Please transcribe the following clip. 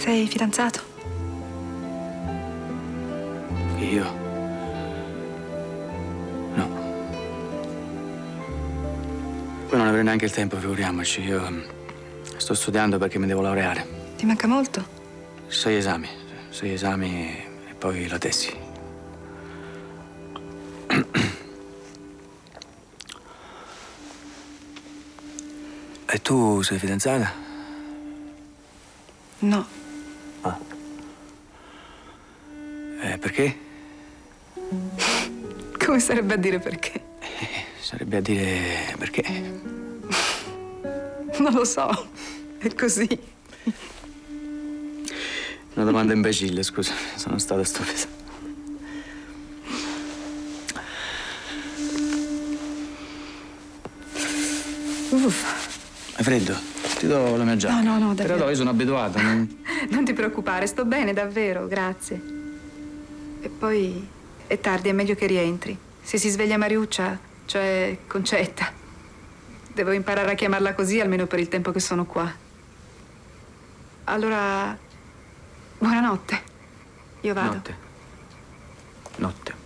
Sei fidanzato? Io? No. Poi non avrei neanche il tempo, figuriamoci. Io sto studiando perché mi devo laureare. Ti manca molto? 6 esami. 6 esami e poi la tesi. E tu sei fidanzata? No. Ah. Perché? Come sarebbe a dire perché? Sarebbe a dire perché. Non lo so. È così. Una domanda imbecille, scusa. Sono stato stupido. È freddo? Ti do la mia giacca. No, davvero. Però io sono abituato. Non ti preoccupare, sto bene, davvero, grazie. E poi è tardi, è meglio che rientri. Se si sveglia Mariuccia, cioè Concetta, devo imparare a chiamarla così almeno per il tempo che sono qua. Allora, buonanotte. Io vado. Notte. Notte.